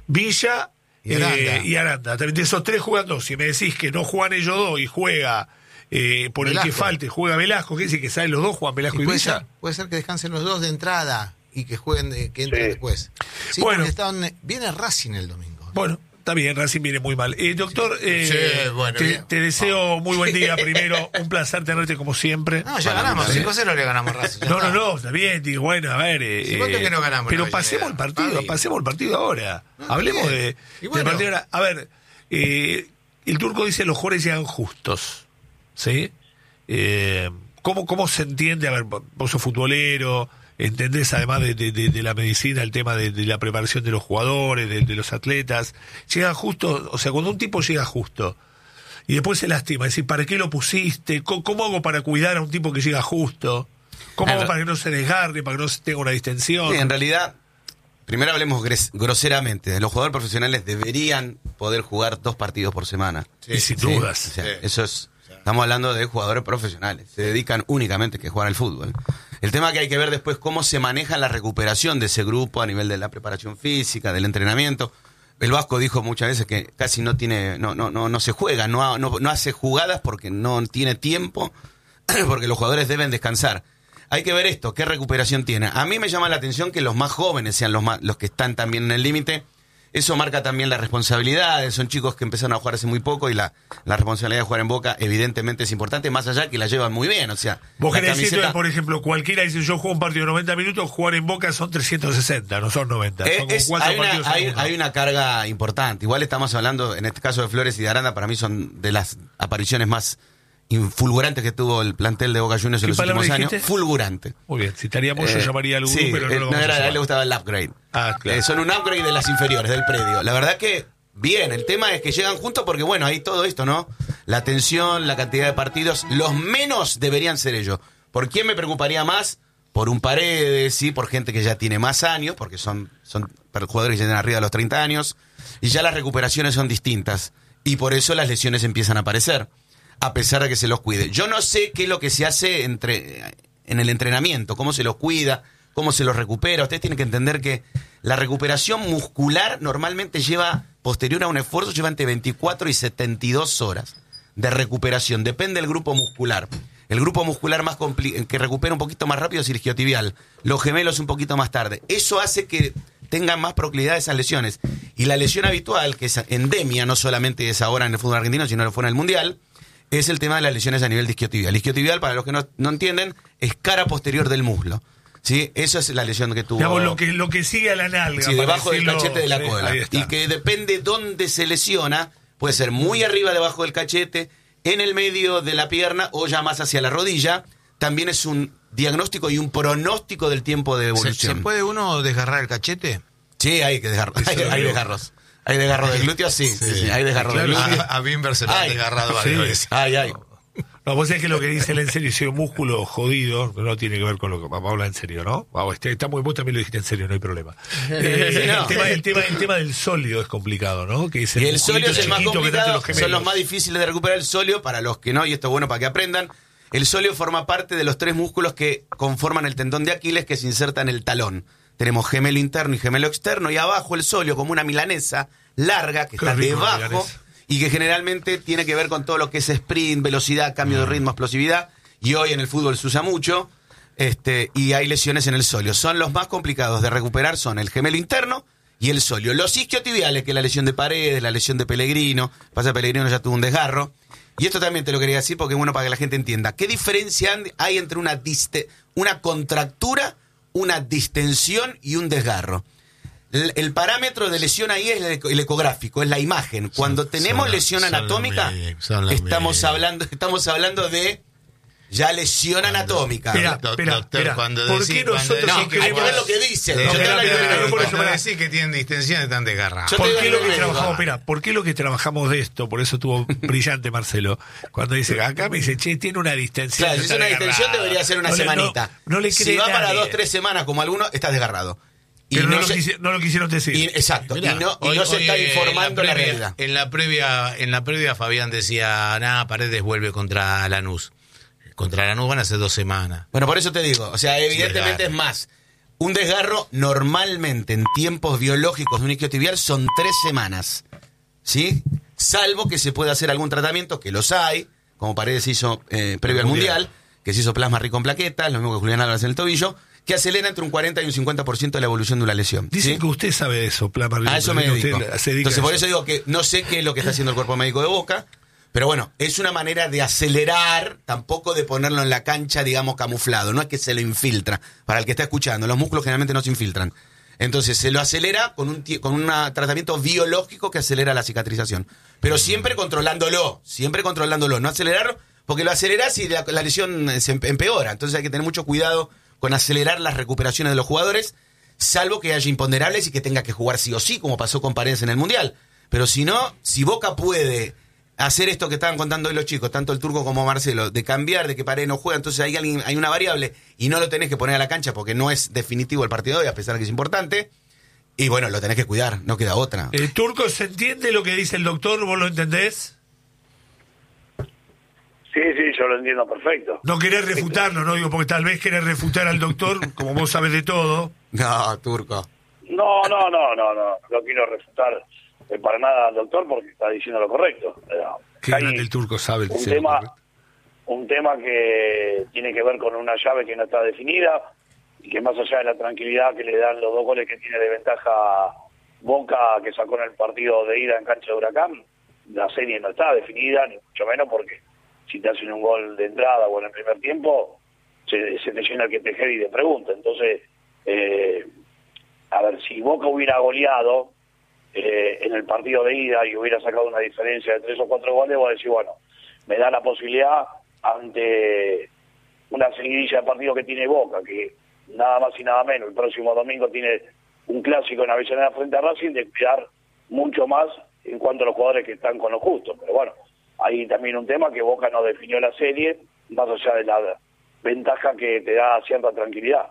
Villa y Aranda. También de esos tres juegan dos. Si me decís que no juegan ellos dos y juega por Velasco, el que falte, juega Velasco, ¿qué dice? Que salen los dos, juegan Velasco y Villa. Puede ser que descansen los dos de entrada y que jueguen, que entren después. Sí, bueno, viene Racing el domingo. Bueno, está bien, Racing viene muy mal. Doctor, te deseo muy buen día primero. Un placer tenerte como siempre. No, ya ganamos, 5-0 le ganamos a Racing. No, está bien, digo, bueno, a ver. Que no ganamos, pero pasemos el partido ahora. Hablemos del partido ahora. A ver, el Turco dice los jugadores llegan justos. ¿Sí? ¿Cómo se entiende? A ver, vos sos futbolero, entendés además de la medicina el tema de la preparación de los jugadores, de los atletas. Llega justo, o sea, cuando un tipo llega justo y después se lastima, es decir, ¿para qué lo pusiste? ¿Cómo hago para cuidar a un tipo que llega justo? ¿Cómo hago para que no se desgarre, para que no tenga una distensión? Sí, en realidad, primero hablemos groseramente. Los jugadores profesionales deberían poder jugar 2 partidos por semana. Sí, sin dudas. O sea, eso es... Estamos hablando de jugadores profesionales, se dedican únicamente a jugar al fútbol. El tema que hay que ver después cómo se maneja la recuperación de ese grupo a nivel de la preparación física, del entrenamiento. El Vasco dijo muchas veces que casi no se juega, no hace jugadas porque no tiene tiempo, porque los jugadores deben descansar. Hay que ver esto, qué recuperación tiene. A mí me llama la atención que los más jóvenes sean los que están también en el límite. Eso marca también la responsabilidad. Son chicos que empezaron a jugar hace muy poco y la responsabilidad de jugar en Boca evidentemente es importante, más allá que la llevan muy bien. O sea, vos querés decir, por ejemplo, cualquiera dice yo juego un partido de 90 minutos, jugar en Boca son 360, no son 90. Son como 4 partidos. Hay una carga importante. Igual estamos hablando, en este caso de Flores y de Aranda, para mí son de las apariciones más fulgurante que tuvo el plantel de Boca Juniors en los últimos años. Fulgurante. Muy bien, si estaríamos yo llamaría al sí, pero no lo vamos a a él le gustaba el upgrade. Claro. Son un upgrade de las inferiores del predio. La verdad que bien, el tema es que llegan juntos porque bueno, hay todo esto, ¿no? La atención, la cantidad de partidos, los menos deberían ser ellos. ¿Por quién me preocuparía más? Por un Paredes, sí, por gente que ya tiene más años, porque son jugadores que llegan arriba de los 30 años, y ya las recuperaciones son distintas. Y por eso las lesiones empiezan a aparecer, a pesar de que se los cuide. Yo no sé qué es lo que se hace en el entrenamiento, cómo se los cuida, cómo se los recupera. Ustedes tienen que entender que la recuperación muscular normalmente lleva, posterior a un esfuerzo, lleva entre 24 y 72 horas de recuperación. Depende del grupo muscular. El grupo muscular más que recupera un poquito más rápido es el isquiotibial. Los gemelos un poquito más tarde. Eso hace que tengan más proclividad a esas lesiones. Y la lesión habitual, que es endemia, no solamente es ahora en el fútbol argentino, sino que fue en el Mundial, es el tema de las lesiones a nivel de isquiotibial. El isquiotibial, para los que no entienden, es cara posterior del muslo. ¿Sí? Eso es la lesión que tuvo. Digamos, lo que sigue a la nalga. Sí, debajo del cachete de la cola. Y que depende dónde se lesiona, puede ser muy arriba debajo del cachete, en el medio de la pierna o ya más hacia la rodilla. También es un diagnóstico y un pronóstico del tiempo de evolución. ¿Se puede uno desgarrar el cachete? Sí, hay que desgarrar. Hay desgarros. Hay desgarro de glúteos, sí. Hay desgarro de glúteos. A Bimber se lo han desgarrado varias veces. Hay. No, vos sabés que lo que dice él en serio, si un músculo jodido, no tiene que ver con lo que vamos a hablar en serio, ¿no? Está muy, vos también lo dijiste en serio, no hay problema. El tema del sóleo es complicado, ¿no? Que es y el sóleo es el más complicado, son los más difíciles de recuperar. El sóleo, para los que no, y esto es bueno para que aprendan, el sóleo forma parte de los 3 músculos que conforman el tendón de Aquiles, que se inserta en el talón. Tenemos gemelo interno y gemelo externo, y abajo el sóleo como una milanesa larga que está debajo y que generalmente tiene que ver con todo lo que es sprint, velocidad, cambio de ritmo, explosividad, y hoy en el fútbol se usa mucho, y hay lesiones en el sóleo. Son los más complicados de recuperar, son el gemelo interno y el sóleo. Los isquiotibiales, que es la lesión de Paredes, la lesión de Pellegrino, pasa Pellegrino ya tuvo un desgarro, y esto también te lo quería decir porque es bueno para que la gente entienda. ¿Qué diferencia hay entre una contractura, una distensión y un desgarro? El parámetro de lesión ahí es el ecográfico, es la imagen. Cuando tenemos lesión anatómica, estamos hablando de ya lesión anatómica. Espera, cuando ¿por qué nosotros hay que ver lo que dicen? Cuando decís que tienen distensión están desgarrados. ¿Por qué lo que trabajamos de esto? Por eso estuvo brillante Marcelo. Cuando dice, acá me dice, che, tiene una distensión. Claro, si es una distensión debería ser una semanita. No le si va para 2-3 semanas como alguno, estás desgarrado. Pero no lo quisieron decir. Exacto. Mirá, y no se está informando la realidad. En la previa Fabián decía, Paredes vuelve contra Lanús. Contra Lanús van a ser 2 semanas. Bueno, por eso te digo. O sea, evidentemente es más Un desgarro normalmente en tiempos biológicos de un isquiotibial son 3 semanas, ¿sí? Salvo que se pueda hacer algún tratamiento, que los hay, como Paredes hizo previo al Mundial, que se hizo plasma rico en plaquetas, lo mismo que Julián Álvarez en el tobillo, que acelera entre un 40 y un 50% de la evolución de una lesión. Dicen ¿sí? que usted sabe eso, plasma rico. A eso me dedico. Entonces por eso eso digo que no sé qué es lo que está haciendo el cuerpo médico de Boca, pero bueno, es una manera de acelerar, tampoco de ponerlo en la cancha, digamos, camuflado. No es que se lo infiltra. Para el que está escuchando, los músculos generalmente no se infiltran. Entonces se lo acelera con un tratamiento biológico que acelera la cicatrización. Pero siempre controlándolo, no acelerarlo, porque lo acelerás y la lesión se empeora. Entonces hay que tener mucho cuidado con acelerar las recuperaciones de los jugadores, salvo que haya imponderables y que tenga que jugar sí o sí, como pasó con Paredes en el Mundial. Pero si no, si Boca puede hacer esto que estaban contando hoy los chicos, tanto el Turco como Marcelo, de cambiar, de que Paredes no juega, entonces hay una variable y no lo tenés que poner a la cancha porque no es definitivo el partido de hoy, a pesar de que es importante. Y bueno, lo tenés que cuidar, no queda otra. El Turco, ¿se entiende lo que dice el doctor? ¿Vos lo entendés? Sí, yo lo entiendo perfecto. No querés refutarlo, ¿no? Digo, porque tal vez querés refutar al doctor, como vos sabés de todo. No, Turco. No quiero refutar para nada al doctor porque está diciendo lo correcto. Qué grande el Turco sabe el un tema que tiene que ver con una llave que no está definida y que más allá de la tranquilidad que le dan los 2 goles que tiene de ventaja Boca, que sacó en el partido de ida en cancha de Huracán, la serie no está definida, ni mucho menos porque si te hacen un gol de entrada o en el primer tiempo, se te llena el que te y de preguntas. Entonces, a ver, si Boca hubiera goleado en el partido de ida y hubiera sacado una diferencia de 3 o 4 goles, voy a decir, bueno, me da la posibilidad ante una seguidilla de partidos que tiene Boca, que nada más y nada menos, el próximo domingo tiene un clásico en Avellaneda frente a Racing, de cuidar mucho más en cuanto a los jugadores que están con lo justo. Pero bueno, hay también un tema que Boca no definió la serie, más allá de la ventaja que te da cierta tranquilidad.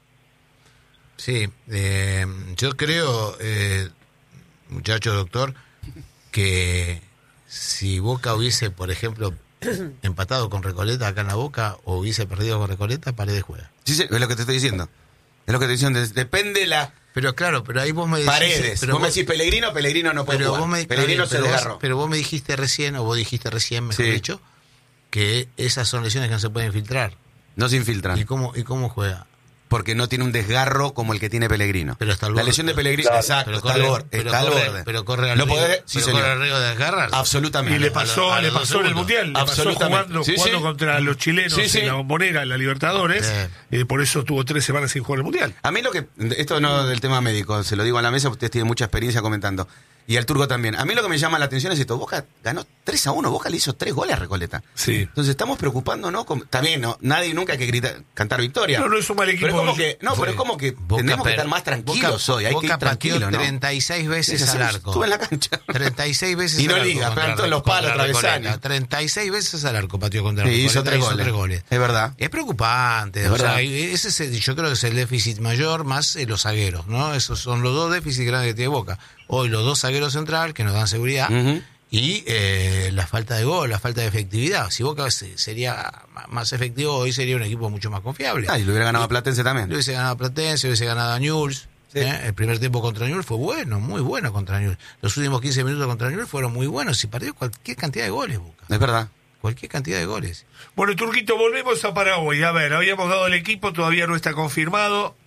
Sí, yo creo, muchacho doctor, que si Boca hubiese, por ejemplo, empatado con Recoleta acá en la Boca o hubiese perdido con Recoleta, Paredes juega. Sí, es lo que te estoy diciendo. Depende la... Pero claro, pero ahí vos me decís... Paredes. Pero vos me decís Pellegrino no puede jugar. Pellegrino se desgarró. Pero vos dijiste recién, mejor dicho, que esas son lesiones que no se pueden filtrar. No se infiltran. ¿Y cómo juega? Porque no tiene un desgarro como el que tiene Pellegrino. Pero está al la borde. lesión de Pellegrino, Claro. exacto, Pero está al borde. Pero corre al ¿Lo riesgo, podés? Sí, corre señor. al riesgo de desgarrarse. Absolutamente. Y le pasó en el Mundial. Le pasó Absolutamente. jugando contra los chilenos en la Bombonera, en la Libertadores. Por eso tuvo 3 semanas sin jugar el Mundial. A mí esto no del tema médico, se lo digo a la mesa, ustedes tienen mucha experiencia comentando. Y al Turco también. A mí lo que me llama la atención es esto. Boca ganó 3-1. Boca le hizo 3 goles a Recoleta. Sí. Entonces estamos preocupándonos. También, ¿no? Nadie nunca hay que cantar victoria. No es un mal equipo. Pero es como que tenemos que estar más tranquilos hoy. Hay que ir tranquilo, ¿no? 36 veces al arco. Estuve en la cancha. 36 veces y no al arco. liga, pero todos los palos travesaños. 36 veces al arco pateó contra Sí, Recoleta. hizo 3 goles. Es verdad. Es preocupante. Es verdad. Yo creo que es el déficit mayor más los zagueros, ¿no? Esos son los 2 déficits grandes que tiene Boca. Hoy los 2 zagueros central que nos dan seguridad y la falta de gol, la falta de efectividad. Si Boca sería más efectivo, hoy sería un equipo mucho más confiable. Y lo hubiera ganado a Platense también. Lo hubiese ganado a Platense, hubiese ganado a Newell's. Sí. El primer tiempo contra Newell's fue bueno, muy bueno contra Newell's. Los últimos 15 minutos contra Newell's fueron muy buenos. Y perdió cualquier cantidad de goles, Boca. Es verdad. Cualquier cantidad de goles. Bueno, Turquito, volvemos a Paraguay. A ver, habíamos dado el equipo, todavía no está confirmado.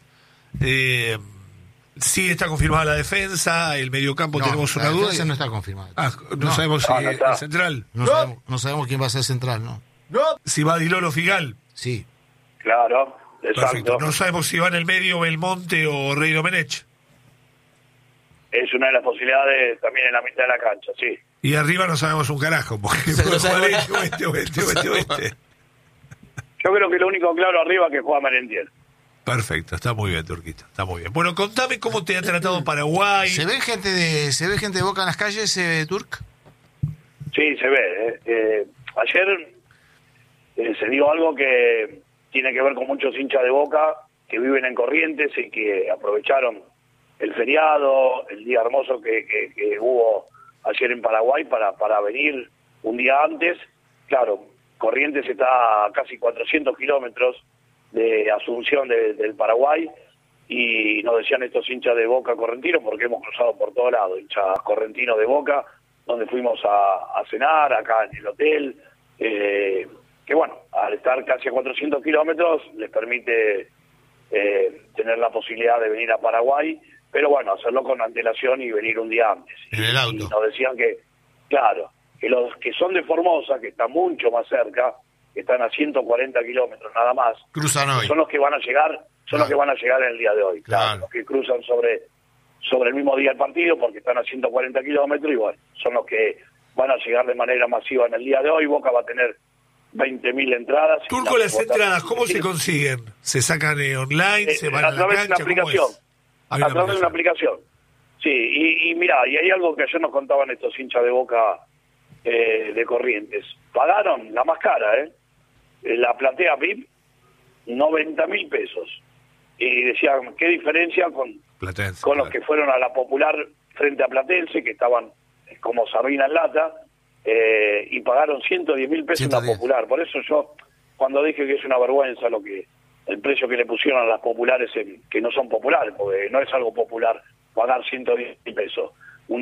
Sí está confirmada la defensa, el mediocampo tenemos una duda. La defensa no está confirmada. No sabemos si es central. No sabemos quién va a ser central, ¿no? Si va Dilolo Figal. Sí. Claro, exacto. Perfecto. No sabemos si va en el medio Belmonte o Rey Domenech. Es una de las posibilidades también en la mitad de la cancha, sí. Y arriba no sabemos un carajo, porque puede jugar oeste. Yo creo que lo único claro arriba es que juega Merentiel. Perfecto, está muy bien, Turquito, está muy bien. Bueno, contame cómo te ha tratado Paraguay. ¿Se ve gente de Boca en las calles, Turk? Sí, se ve. Ayer se dio algo que tiene que ver con muchos hinchas de Boca que viven en Corrientes y que aprovecharon el feriado, el día hermoso que hubo ayer en Paraguay para venir un día antes. Claro, Corrientes está a casi 400 kilómetros de Asunción del Paraguay y nos decían estos hinchas de Boca correntinos, porque hemos cruzado por todos lados, hinchas correntinos de Boca, donde fuimos a cenar, acá en el hotel, que bueno, al estar casi a 400 kilómetros les permite tener la posibilidad de venir a Paraguay, pero bueno, hacerlo con antelación y venir un día antes. En el auto. Y nos decían que, claro, que los que son de Formosa, que están mucho más cerca, que están a 140 kilómetros nada más, Cruzan hoy. son los que van a llegar, los que van a llegar en el día de hoy, claro. Los que cruzan sobre el mismo día del partido, porque están a 140 kilómetros, y bueno, son los que van a llegar de manera masiva en el día de hoy. Boca va a tener 20.000 entradas. Turco, las entradas, ¿cómo se consiguen? ¿Se sacan online? ¿Se van a la cancha? A través de una aplicación. Sí, y mirá, y hay algo que ayer nos contaban estos hinchas de Boca de Corrientes. Pagaron la más cara, la platea VIP, 90.000 pesos. Y decían, ¿qué diferencia con los que fueron a la Popular frente a Platense, que estaban como sardina en lata, y pagaron 110.000 pesos en la Popular? Por eso yo, cuando dije que es una vergüenza el precio que le pusieron a las populares, que no son populares, porque no es algo popular pagar 110.000 pesos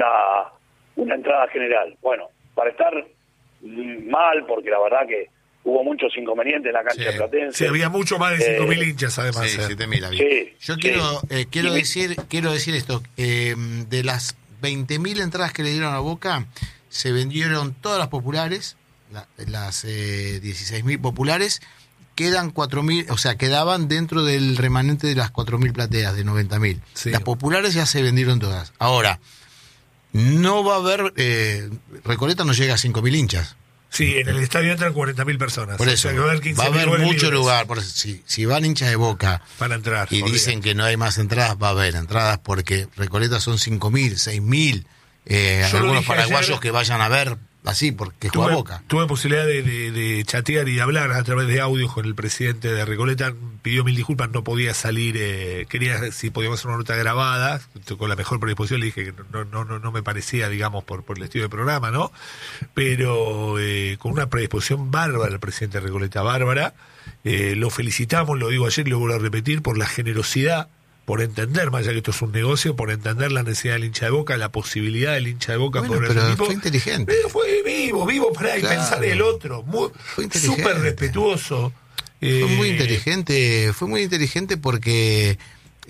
una entrada general. Bueno, para estar mal, porque la verdad que hubo muchos inconvenientes en la cancha de Platense. Sí, había mucho más de 5.000 hinchas, además. Sí, 7.000 había. Yo quiero decir esto, de las 20.000 entradas que le dieron a Boca, se vendieron todas las populares, las 16.000 populares, quedan 4.000, o sea, quedaban dentro del remanente de las 4.000 plateas, de 90.000. Sí. Las populares ya se vendieron todas. Ahora, no va a haber, Recoleta no llega a 5.000 hinchas. Sí, en el estadio entran 40.000 personas. Por eso, va a haber mucho lugar. Por eso, si van hinchas de Boca para entrar, y dicen que no hay más entradas, va a haber entradas, porque Recoleta son 5.000, 6.000, algunos paraguayos que vayan a ver así, porque juega Boca. Tuve posibilidad de chatear y hablar a través de audio con el presidente de Recoleta. Pidió 1000 disculpas, no podía salir, quería si podíamos hacer una nota grabada, con la mejor predisposición. Le dije que no me parecía, digamos, por el estilo del programa, ¿no? Pero con una predisposición bárbara el presidente de Recoleta, bárbara. Lo felicitamos, lo digo ayer y lo vuelvo a repetir, por la generosidad, por entender, más allá que esto es un negocio, por entender la necesidad del hincha de Boca, la posibilidad del hincha de Boca por el equipo. Fue inteligente. Pero fue vivo para ahí, pensar en el otro, súper respetuoso. Fue muy inteligente porque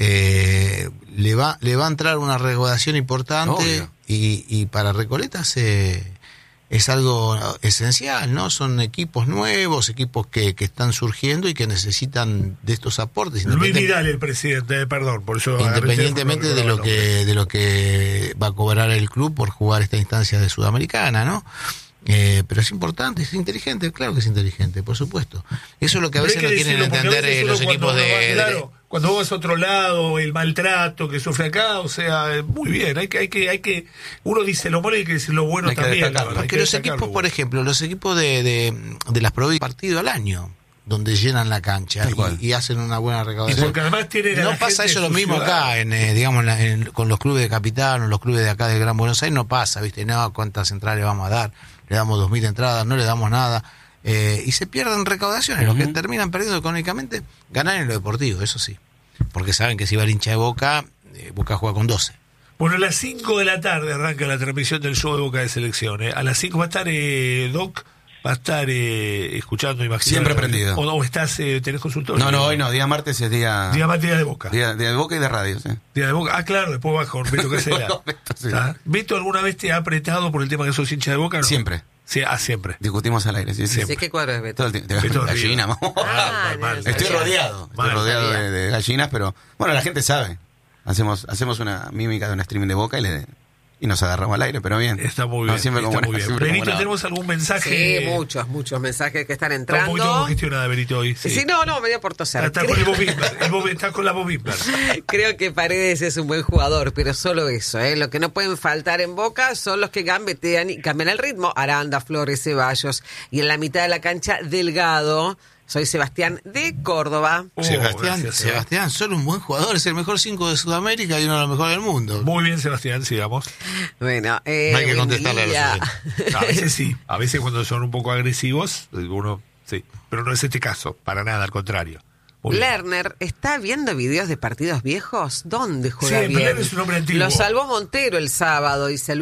le va a entrar una recaudación importante y para Recoleta es algo esencial, ¿no? Son equipos nuevos, equipos que están surgiendo y que necesitan de estos aportes. Luis Vidal, el presidente, perdón, por eso. Independientemente de lo que va a cobrar el club por jugar esta instancia de Sudamericana, ¿no? Pero es importante, es inteligente, claro que es inteligente, por supuesto. Eso es lo que a veces no quieren entender los equipos cuando vos vas a otro lado, el maltrato que sufre acá, o sea, muy bien, hay que uno dice lo malo y hay que decir lo bueno también. Porque los equipos, por ejemplo, los equipos de las provincias, partido al año, donde llenan la cancha y hacen una buena recaudación. Porque además no pasa eso lo mismo acá, digamos, con los clubes de Capital o los clubes de acá de Gran Buenos Aires, no pasa, ¿viste? No, ¿cuántas entradas le vamos a dar? Le damos 2.000 entradas, no le damos nada. Y se pierden recaudaciones. Los que terminan perdiendo económicamente ganan en lo deportivo, eso sí. Porque saben que si va el hincha de Boca, Boca juega con 12. Bueno, a las 5 de la tarde arranca la transmisión del show de Boca de Selección. A las 5 va a estar Doc, va a estar escuchando, imagino. Siempre prendido. ¿O estás, tenés consultorio? No, hoy no, día martes es día... Día martes, día de Boca. Día de Boca y de radio, sí. Día de Boca, claro, después va con Beto Casella. Sí. ¿Beto alguna vez te ha apretado por el tema que sos hincha de Boca? ¿No? Siempre. Sí, siempre. Discutimos al aire, sí. ¿De qué cuadro es Beto? Todo el tiempo. Gallina, Estoy rodeado de gallinas, pero bueno, la gente sabe. Hacemos una mímica de un streaming de Boca y nos agarramos al aire, pero bien. Está muy bien. No, siempre está muy bien. Benito, ¿tenemos algún mensaje? Sí, muchos mensajes que están entrando. Está un poquito congestionada, Benito, hoy. Sí, no, me dio por toser. Está con el Bob está con la Bob Impler. Creo que Paredes es un buen jugador, pero solo eso, Lo que no pueden faltar en Boca son los que gambetean y cambian el ritmo. Aranda, Flores, Ceballos. Y en la mitad de la cancha, Delgado. Soy Sebastián de Córdoba. Sebastián, solo un buen jugador, es el mejor 5 de Sudamérica y uno de los mejores del mundo. Muy bien, Sebastián, sigamos. Bueno, no hay que contestarle a los A veces sí, a veces cuando son un poco agresivos, uno sí, pero no es este caso, para nada, al contrario. Lerner está viendo videos de partidos viejos. ¿Dónde juega Sí, bien? Lerner es un hombre antiguo. Lo salvó Montero el sábado, dice